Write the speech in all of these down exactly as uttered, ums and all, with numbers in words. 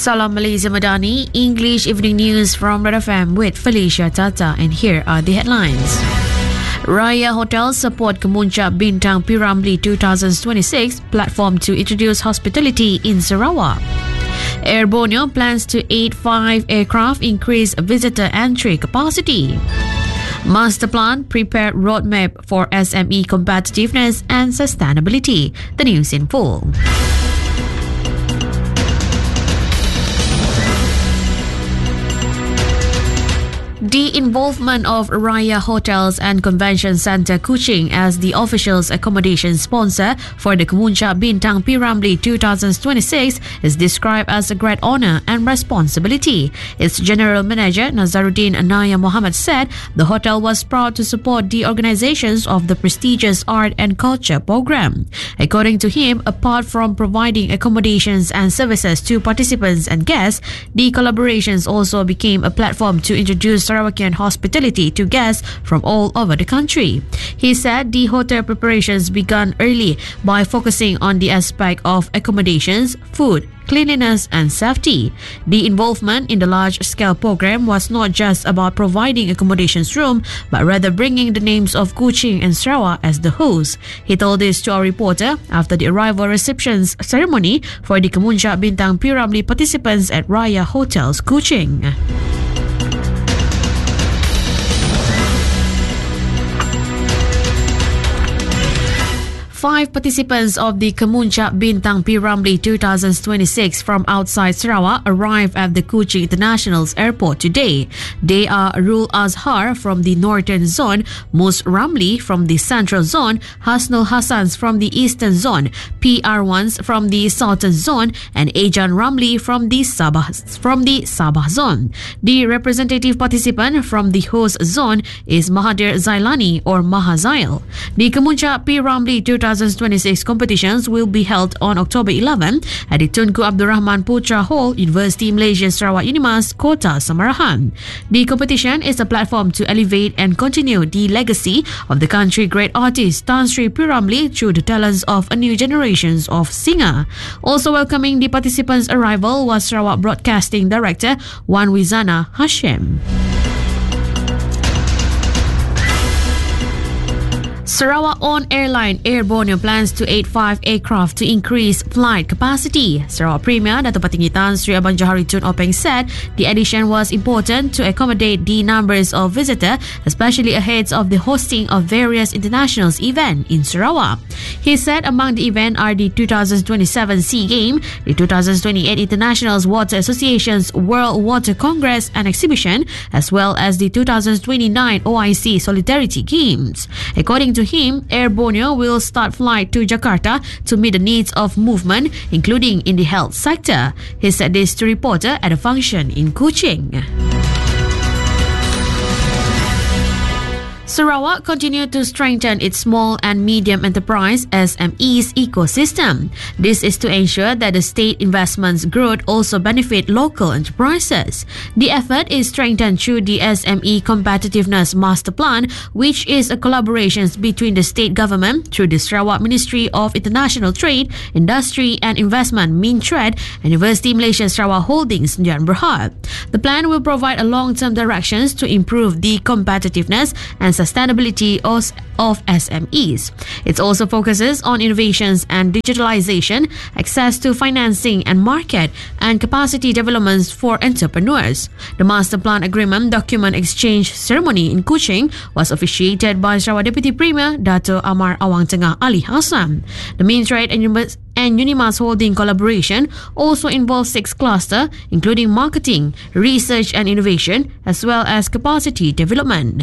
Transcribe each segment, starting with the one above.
Salam Malaysia Madani, English Evening News from Red F M with Felicia Tata, and here are the headlines. Raya Hotels support Kemuncak Bintang P Ramlee twenty twenty-six platform to introduce hospitality in Sarawak. Air Borneo plans to aid five aircraft increase visitor entry capacity. Master Plan prepared roadmap for S M E competitiveness and sustainability. The news in full. The involvement of Raya Hotels and Convention Centre Kuching as the official's accommodation sponsor for the Kemuncak Bintang P Ramlee twenty twenty-six is described as a great honour and responsibility. Its General Manager Nazaruddin Anaya Mohammed said the hotel was proud to support the organisations of the prestigious art and culture programme. According to him, apart from providing accommodations and services to participants and guests, the collaborations also became a platform to introduce Sarawakian hospitality to guests from all over the country. He said the hotel preparations began early by focusing on the aspect of accommodations, food, cleanliness and safety. The involvement in the large-scale program was not just about providing accommodations room, but rather bringing the names of Kuching and Sarawak as the hosts. He told this to our reporter after the arrival receptions ceremony for the Kemuncak Bintang P Ramlee participants at Raya Hotels Kuching. Five participants of the Kemuncak Bintang P Ramlee twenty twenty-six from outside Sarawak arrived at the Kuching International Airport today. They are Rul Azhar from the Northern Zone, Mus Ramlee from the Central Zone, Hasnul Hassans from the Eastern Zone, P R ones from the Southern Zone, and Ejan Ramlee from the Sabah from the Sabah Zone. The representative participant from the host zone is Mahathir Zailani or Mahazail. The Kemuncak P Ramlee twenty twenty-six competitions will be held on October eleventh at the Tunku Abdul Rahman Putra Hall, University Malaysia Sarawak Unimas, Kota Samarahan. The competition is a platform to elevate and continue the legacy of the country great artist Tan Sri P Ramlee through the talents of a new generations of singer. Also welcoming the participants' arrival was Sarawak Broadcasting Director Wan Wizana Hashim. Sarawak-owned airline Air Borneo plans to aid five aircraft to increase flight capacity. Sarawak Premier Dato' Patinggi Tan Sri Abang Johari Tun Openg said the addition was important to accommodate the numbers of visitors, especially ahead of the hosting of various international events in Sarawak. He said among the events are the two thousand twenty-seven SEA Games, the two thousand twenty-eight International Water Association's World Water Congress and Exhibition, as well as the two thousand twenty-nine O I C Solidarity Games. According to him, Air Borneo will start flight to Jakarta to meet the needs of movement, including in the health sector. He said this to reporter at a function in Kuching. Sarawak continued to strengthen its small and medium enterprise S M Es ecosystem. This is to ensure that the state investments growth also benefit local enterprises. The effort is strengthened through the S M E Competitiveness Master Plan, which is a collaboration between the state government through the Sarawak Ministry of International Trade, Industry and Investment Mintrade and University Malaysia Sarawak Holdings Nyan Berhad. The plan will provide a long-term directions to improve the competitiveness and sustainability of, of S M Es. It also focuses on innovations and digitalization, access to financing and market, and capacity developments for entrepreneurs. The Master Plan Agreement document exchange ceremony in Kuching was officiated by Sarawak Deputy Premier Dato' Amar Awang Tengah Ali Hassan. The Mintrade and University and Unimas Holding collaboration also involves six clusters, including marketing, research and innovation, as well as capacity development.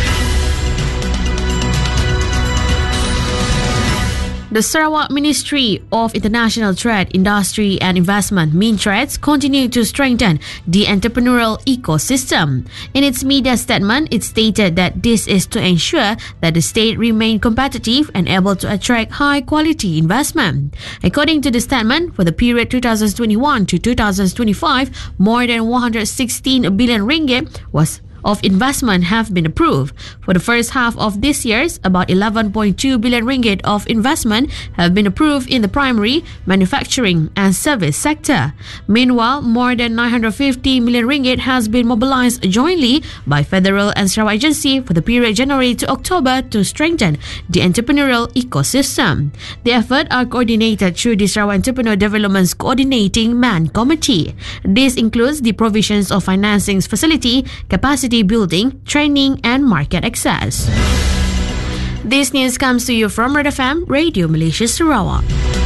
The Sarawak Ministry of International Trade, Industry and Investment, Mintrade, continue to strengthen the entrepreneurial ecosystem. In its media statement, it stated that this is to ensure that the state remain competitive and able to attract high-quality investment. According to the statement, for the period two thousand twenty-one to two thousand twenty-five, more than one hundred sixteen billion ringgit was of investment have been approved. For the first half of this year, about eleven point two billion ringgit of investment have been approved in the primary, manufacturing and service sector. Meanwhile, more than nine hundred fifty million ringgit has been mobilized jointly by Federal and Sarawak Agency for the period January to October to strengthen the entrepreneurial ecosystem. The efforts are coordinated through the Sarawak Entrepreneur Development's Coordinating Man Committee. This includes the provisions of financing facility, capacity building, training and market access. This news comes to you from Red F M, Radio Malaysia Sarawak.